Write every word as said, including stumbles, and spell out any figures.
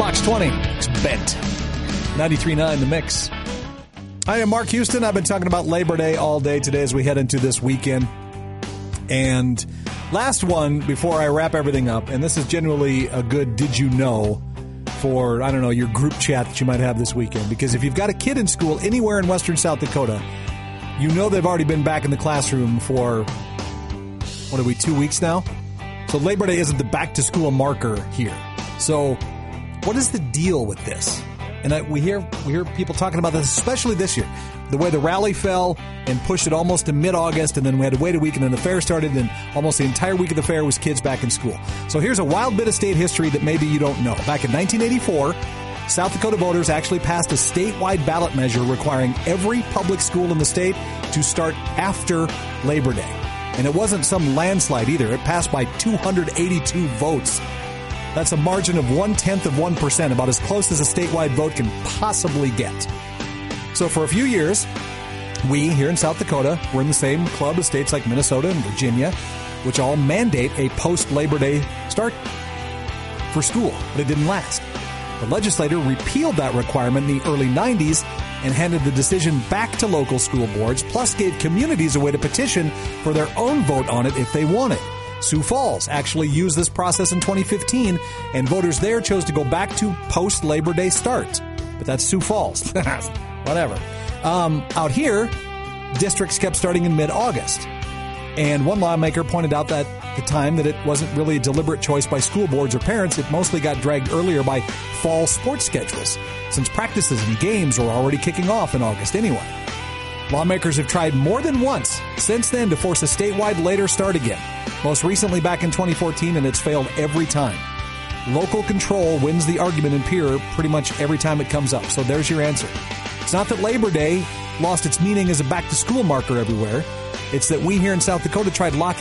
Box twenty. It's bent. ninety-three point nine The Mix. I am Mark Houston. I've been talking about Labor Day all day today as we head into this weekend. And last one before I wrap everything up, and this is generally a good did you know for, I don't know, your group chat that you might have this weekend. Because if you've got a kid in school anywhere in western South Dakota, you know they've already been back in the classroom for, what are we, two weeks now? So Labor Day isn't the back-to-school marker here. So what is the deal with this? And I, we hear we hear people talking about this, especially this year. The way the rally fell and pushed it almost to mid-August, and then we had to wait a week, and then the fair started, and almost the entire week of the fair was kids back in school. So here's a wild bit of state history that maybe you don't know. Back in nineteen eighty-four, South Dakota voters actually passed a statewide ballot measure requiring every public school in the state to start after Labor Day. And it wasn't some landslide either. It passed by two hundred eighty-two votes. That's a margin of one-tenth of one percent, about as close as a statewide vote can possibly get. So for a few years, we here in South Dakota, we're in the same club as states like Minnesota and Virginia, which all mandate a post-Labor Day start for school, but it didn't last. The legislature repealed that requirement in the early nineties and handed the decision back to local school boards, plus gave communities a way to petition for their own vote on it if they wanted. Sioux Falls actually used this process in twenty fifteen, and voters there chose to go back to post-Labor Day start. But that's Sioux Falls. Whatever. Um, out here, districts kept starting in mid-August. And one lawmaker pointed out that at the time that it wasn't really a deliberate choice by school boards or parents. It mostly got dragged earlier by fall sports schedules, since practices and games were already kicking off in August anyway. Lawmakers have tried more than once since then to force a statewide later start again, most recently back in twenty fourteen, and it's failed every time. Local control wins the argument in Pierre pretty much every time it comes up, so there's your answer. It's not that Labor Day lost its meaning as a back-to-school marker everywhere. It's that we here in South Dakota tried locking